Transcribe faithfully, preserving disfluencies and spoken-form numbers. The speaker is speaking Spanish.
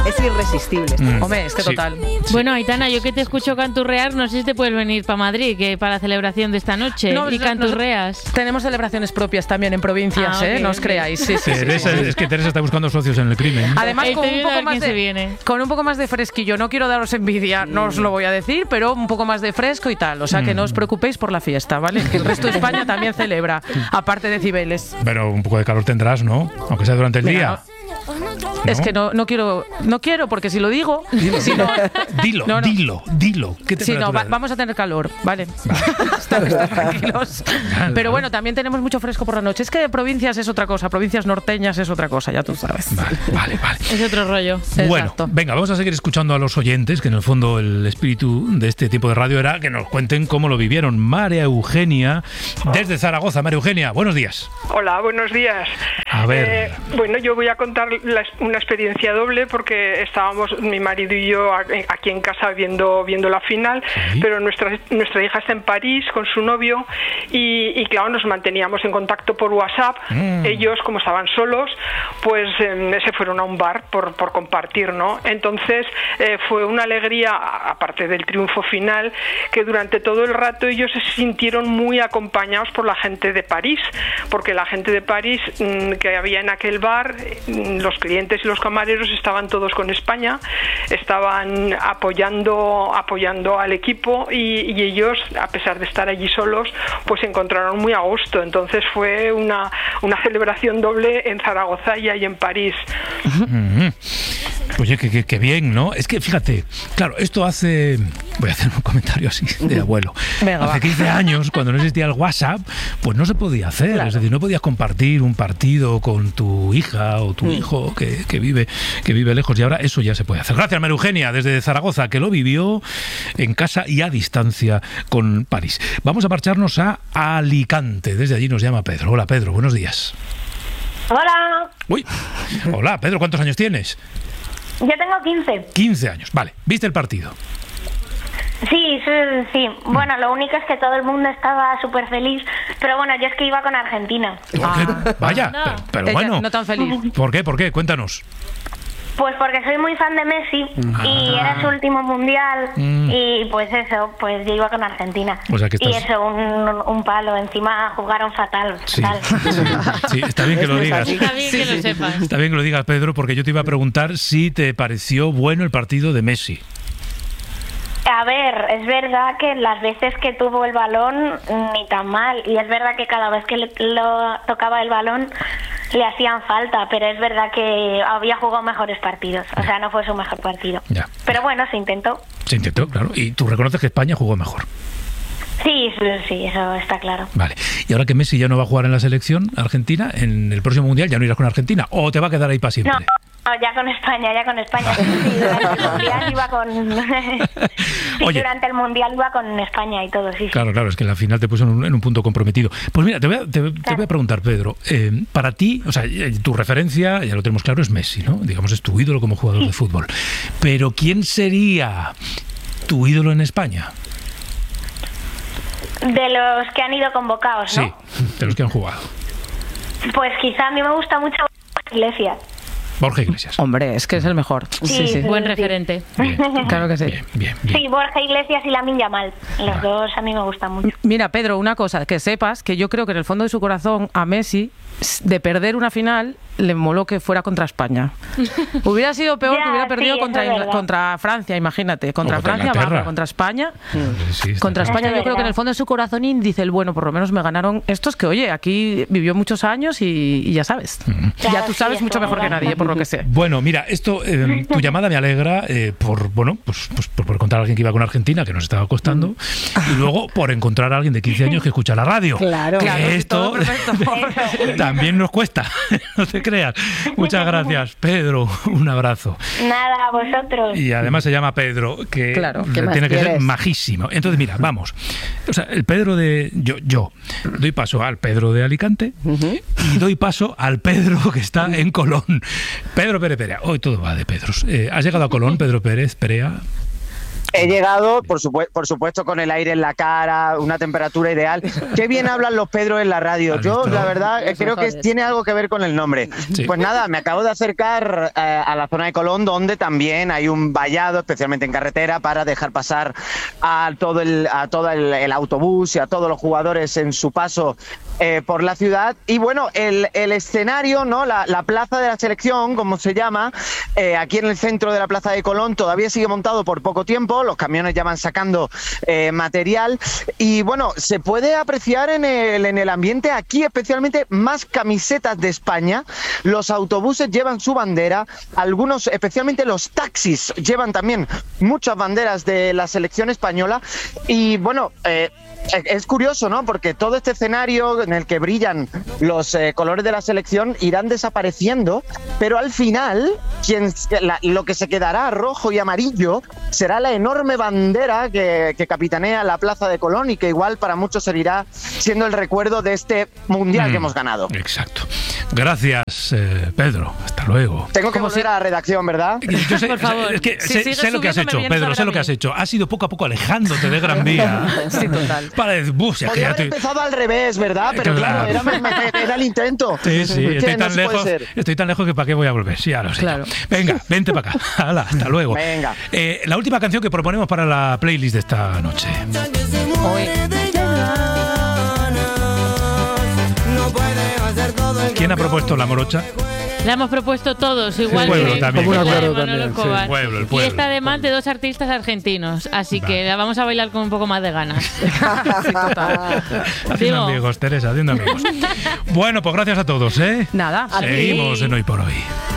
es irresistible. Mm. Hombre, es que Sí. total. Bueno, Aitana, yo que te escucho canturrear, no sé si te puedes venir para Madrid, que para la celebración de esta noche, No, y no, canturreas. Tenemos celebraciones propias también en provincias, Ah, ¿eh? ok, No os ok. creáis. Sí, sí, sí, Teresa, sí. es que Teresa está buscando socios en el crimen. Además, con Estoy un viendo a poco ver más quién se de viene. con un poco más de fresquillo. No quiero daros envidia, no os lo voy a decir, pero un poco más de fresco y tal. O sea, que no os preocupéis por la fiesta, ¿vale? Que el resto de España también celebra, aparte de Cibeles. Pero un poco de calor tendrás, ¿no? Aunque sea durante el Mira, día. Es que no, no quiero, no quiero, porque si lo digo, Dilo, si no, dilo, no, no. dilo, dilo. ¿Qué Sí, no, temperatura? va- vamos a tener calor, ¿vale? Estad- estad tranquilos. Pero bueno, también tenemos mucho fresco por la noche. Es que provincias es otra cosa, provincias norteñas es otra cosa, ya tú sabes. Vale, vale, vale. Es otro rollo. Bueno, Exacto. venga, vamos a seguir escuchando a los oyentes, que en el fondo el espíritu de este tipo de radio era que nos cuenten cómo lo vivieron. María Eugenia, desde Zaragoza. María Eugenia, buenos días. Hola, buenos días. A ver. Eh, bueno, yo voy a contar la- una experiencia doble porque estábamos mi marido y yo a- aquí en casa viendo viendo la final, Sí. pero nuestra nuestra hija está en París con su novio y, y claro, nos manteníamos en contacto por WhatsApp. Mm. Ellos, como estaban solos, pues eh, se fueron a un bar por, por compartir, ¿no? Entonces eh, fue una alegría, a- aparte del triunfo final, que durante todo el rato ellos se sintieron muy acompañados por la gente de París, porque la gente de París mm, que había en aquel bar, mm, los clientes y los camareros estaban todos con España, estaban apoyando apoyando al equipo y, y ellos, a pesar de estar allí solos, pues se encontraron muy a gusto. Entonces fue una, una celebración doble en Zaragoza y ahí en París. Mm. Oye, que, que- que bien, ¿no? Es que fíjate, claro, esto hace... Voy a hacer un comentario así de abuelo. Venga, hace va. quince años, cuando no existía el WhatsApp, pues no se podía hacer. Claro. Es decir, no podías compartir un partido con tu hija o tu hijo que, que vive que vive lejos. Y ahora eso ya se puede hacer. Gracias, María Eugenia, desde Zaragoza, que lo vivió en casa y a distancia con París. Vamos a marcharnos a Alicante. Desde allí nos llama Pedro. Hola, Pedro, buenos días. Hola, Uy, hola, Pedro, ¿cuántos años tienes? yo tengo quince. quince años. Vale, ¿viste el partido? Sí, sí, sí. Bueno, lo único es que todo el mundo estaba súper feliz, pero bueno, yo es que iba con Argentina. ¿Por qué? Ah. Vaya, No. pero, pero Ella bueno. no tan feliz. ¿Por qué? ¿Por qué? Cuéntanos. Pues porque soy muy fan de Messi y era su último mundial Mm. y pues eso, pues yo iba con Argentina. O sea que Y estás- eso, un, un palo, encima jugaron fatal. Sí. fatal. Sí, está bien que lo digas. Está bien que lo sepas. Está bien que lo digas, Pedro, porque yo te iba a preguntar si te pareció bueno el partido de Messi. A ver, es verdad que las veces que tuvo el balón, ni tan mal. Y es verdad que cada vez que le, lo tocaba el balón, le hacían falta. Pero es verdad que había jugado mejores partidos. O sea, no fue su mejor partido. Ya. Pero bueno, se intentó. Se intentó, claro. Y tú reconoces que España jugó mejor. Sí, sí, sí, eso está claro. Vale. Y ahora que Messi ya no va a jugar en la selección argentina, en el próximo mundial ya no irás con Argentina. ¿O te va a quedar ahí para siempre? No, no, ya con España, ya con España. Sí, durante el mundial iba con. Sí, Oye. durante el mundial iba con España y todo, sí. sí. Claro, claro, es que la final te puso en un, en un punto comprometido. Pues mira, te voy a, te, te voy a preguntar, Pedro, eh, para ti, o sea, eh, tu referencia, ya lo tenemos claro, es Messi, ¿no? Digamos, es tu ídolo como jugador de fútbol. Pero ¿quién sería tu ídolo en España? De los que han ido convocados, ¿no? Sí, de los que han jugado. Pues quizá a mí me gusta mucho Iglesias. Borja Iglesias. Hombre, es que es el mejor. Sí, sí. sí. Buen referente. Bien, Claro que sí. bien, bien, bien. Sí, Borja Iglesias y Lamine Yamal. Los dos a mí me gustan mucho. Mira, Pedro, una cosa, que sepas que yo creo que en el fondo de su corazón a Messi, de perder una final, le moló que fuera contra España. Hubiera sido peor Ya, que hubiera perdido sí, eso contra, es Ingl- verdad. contra Francia, imagínate. Contra O contra Francia, Inglaterra. va, contra España. Sí, está Contra claro. España, Eso yo es creo que en verdad. el fondo de su corazón dice el bueno, por lo menos me ganaron estos que, oye, aquí vivió muchos años y, y ya sabes. Ya Claro, tú sí, sabes eso mucho es mejor que verdad. nadie, por lo que sé. Bueno, mira, esto, eh, tu llamada me alegra eh, por, bueno, pues, pues por, por encontrar a alguien que iba con Argentina, que nos estaba costando, y luego por encontrar a alguien de quince años que escucha la radio. Claro, que claro, esto todo perfecto. también nos cuesta, no te creas. Muchas gracias, Pedro, un abrazo. Nada, a vosotros. Y además se llama Pedro, que Claro, ¿qué más tiene que ser quieres? majísimo. Entonces, mira, vamos. O sea, el Pedro de... Yo, yo doy paso al Pedro de Alicante y doy paso al Pedro que está en Colón. Pedro Pérez Perea. Hoy todo va de Pedros. Eh, ¿Has llegado a Colón, Pedro Pérez Perea? He llegado, por, supu- por supuesto, con el aire en la cara, una temperatura ideal. Qué bien hablan los Pedros en la radio. Yo, la verdad, eh, creo que tiene algo que ver con el nombre. Sí. Pues nada, me acabo de acercar eh, a la zona de Colón, donde también hay un vallado, especialmente en carretera, para dejar pasar a todo el, a todo el, el autobús y a todos los jugadores en su paso eh, por la ciudad. Y bueno, el, el escenario, ¿no? La, la plaza de la selección, como se llama, eh, aquí en el centro de la plaza de Colón, todavía sigue montado por poco tiempo. Los camiones ya van sacando eh, material y bueno, se puede apreciar en el, en el ambiente aquí especialmente más camisetas de España. Los autobuses llevan su bandera, algunos, especialmente los taxis, llevan también muchas banderas de la selección española y bueno, eh, es curioso, ¿no? Porque todo este escenario en el que brillan los eh, colores de la selección irán desapareciendo, pero al final quien, la, lo que se quedará rojo y amarillo será la enorme bandera que, que capitanea la Plaza de Colón y que igual para muchos seguirá siendo el recuerdo de este mundial mm, que hemos ganado. Exacto. Gracias, eh, Pedro. Hasta luego. Tengo que volver si... a la redacción, ¿verdad? Yo sé, por favor. Es que si sé, sé lo que has hecho, Pedro, sé lo que has hecho. Has ido poco a poco alejándote de Gran Vía. Sí, total. Para decir, buf, ya Podría haber te... empezado al revés, ¿verdad? Pero claro, claro era, era el intento. Sí, sí, estoy tan, no lejos, estoy tan lejos que para qué voy a volver. Sí, ya lo sé. Claro. Venga, vente para acá. Hala, hasta luego. Venga. Eh, la última canción que proponemos para la playlist de esta noche. Hoy. ¿Quién ha propuesto La Morocha? La hemos propuesto todos, igual el pueblo que, también, que la de pueblo Manolo también, Escobar. sí, el pueblo, el pueblo. Y esta además de dos artistas argentinos, así vale. que la vamos a bailar con un poco más de ganas. Sí, total. Haciendo Digo. amigos, Teresa, haciendo amigos. Bueno, pues gracias a todos, ¿eh? Nada. Seguimos en Hoy por Hoy.